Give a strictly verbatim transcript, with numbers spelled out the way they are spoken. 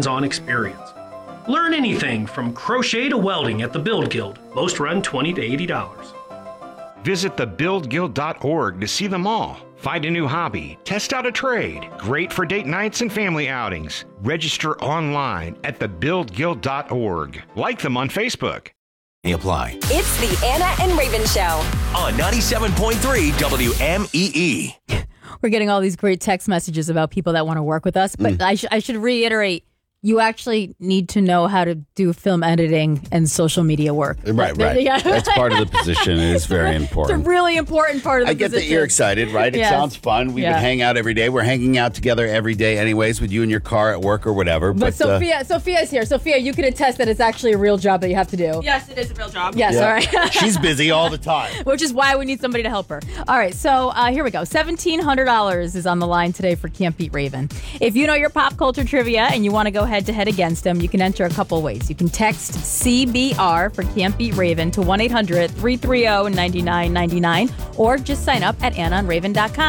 hands-on experience. Learn anything from crochet to welding at the Build Guild. Most run twenty to eighty dollars. Visit the build guild dot org to see them all. Find a new hobby, test out a trade. Great for date nights and family outings. Register online at the build guild dot org. Like them on Facebook. Apply. It's the Anna and Raven Show On ninety-seven point three W M E E. We're getting all these great text messages about people that want to work with us, but mm. I, sh- I should reiterate, you actually need to know how to do film editing and social media work. Right, right. Yeah. That's part of the position. It is very important. It's a really important part of the I get position. that you're excited, right? It yes. sounds fun. We yeah. would hang out every day. We're hanging out together every day anyways with you in your car at work or whatever. But, but Sophia, uh, Sophia's here. Sophia, you can attest that it's actually a real job that you have to do. Yes, it is a real job. Yes, yeah. all right. She's busy all the time. Which is why we need somebody to help her. All right, so uh, here we go. seventeen hundred dollars is on the line today for Can't Beat Raven. If you know your pop culture trivia and you want to go head-to-head against them, you can enter a couple ways. You can text C B R for Can't Beat Raven to one eight hundred three three zero nine nine nine nine or just sign up at anna and raven dot com.